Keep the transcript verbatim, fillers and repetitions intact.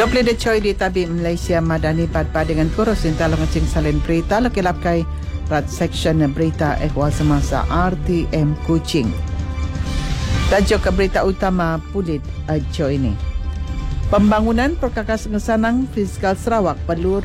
Doble de Choi di tabi Malaysia Madani padpa dengan kurus yang talong ngecing salin berita lekilap kay rat section na berita ehwal semasa R T M Kuching. Tajuk ke berita utama Pulit Choi ini. Pembangunan perkakas ngesanang fiskal Sarawak perlu